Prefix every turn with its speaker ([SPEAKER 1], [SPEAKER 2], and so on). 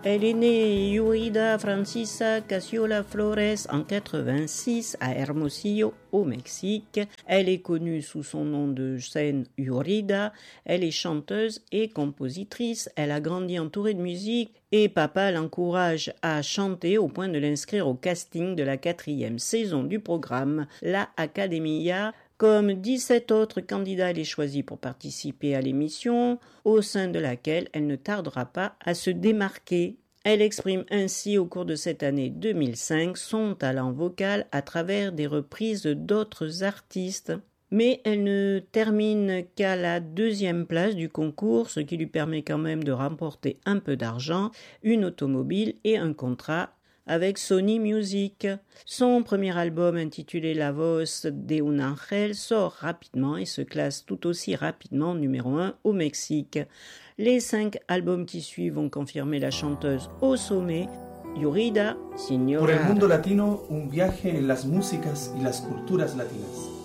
[SPEAKER 1] Elle est née Yurida Francisa Casiola Flores en 86 à Hermosillo, au Mexique. Elle est connue sous son nom de scène Yurida. Elle est chanteuse et compositrice. Elle a grandi entourée de musique et papa l'encourage à chanter au point de l'inscrire au casting de la 4e saison du programme La Academia. Comme 17 autres candidats, elle est choisie pour participer à l'émission, au sein de laquelle elle ne tardera pas à se démarquer. Elle exprime ainsi au cours de cette année 2005 son talent vocal à travers des reprises d'autres artistes. Mais elle ne termine qu'à la 2e place du concours, ce qui lui permet quand même de remporter un peu d'argent, une automobile et un contrat avec Sony Music. Son premier album intitulé La Voz de un Ángel sort rapidement et se classe tout aussi rapidement numéro 1 au Mexique. Les 5 albums qui suivent ont confirmé la chanteuse au sommet. Yurida, Señora.
[SPEAKER 2] Por el mundo latino, un viaje en las músicas y las culturas latinas.